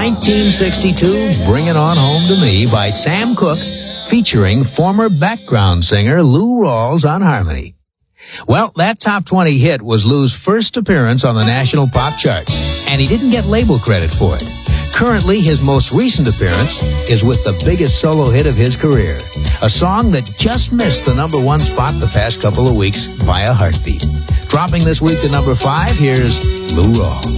1962, Bring It On Home to Me by Sam Cooke, featuring former background singer Lou Rawls on harmony. Well, that top 20 hit was Lou's first appearance on the national pop charts, and he didn't get label credit for it. Currently, his most recent appearance is with the biggest solo hit of his career, a song that just missed the #1 spot the past couple of weeks by a heartbeat. Dropping this week to number 5, here's Lou Rawls.